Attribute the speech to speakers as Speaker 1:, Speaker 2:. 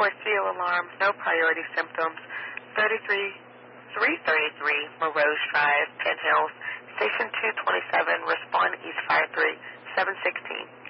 Speaker 1: report CO alarm, no priority symptoms, 333 Morose Drive, Penn Hills, Station 227, respond East Fire 3, 716.